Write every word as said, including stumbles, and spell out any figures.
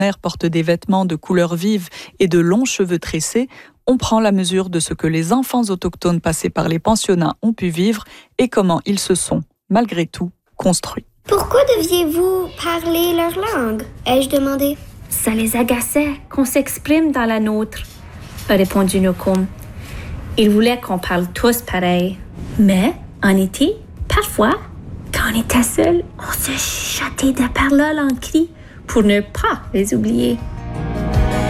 portent des vêtements de couleurs vives et de longs cheveux tressés, on prend la mesure de ce que les enfants autochtones passés par les pensionnats ont pu vivre et comment ils se sont, malgré tout, construits. Pourquoi deviez-vous parler leur langue? Ai-je demandé. Ça les agaçait qu'on s'exprime dans la nôtre, a répondu Nocum. Ils voulaient qu'on parle tous pareil. Mais, en été, parfois, quand on était seul, on se chuchotait de paroles en cris pour ne pas les oublier.